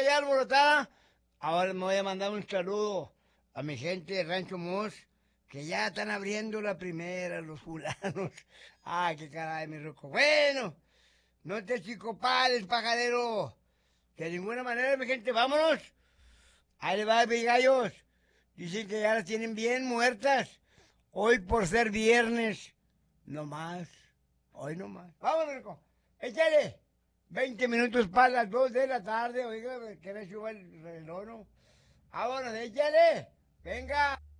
allá alborotada. Ahora me voy a mandar un saludo a mi gente de Rancho Mos, que ya están abriendo la primera, los fulanos. Ay, qué caray, mi roco. Bueno, no te chicopales, pajarero. De ninguna manera, mi gente, vámonos. Ahí le va, mis gallos. Dicen que ya las tienen bien muertas. Hoy por ser viernes. No más. Hoy no más. Vámonos, rico. Échale. 20 minutos para las 2 de la tarde. Oiga, que me suba el reloj, ¿no? Vámonos, échale. Venga.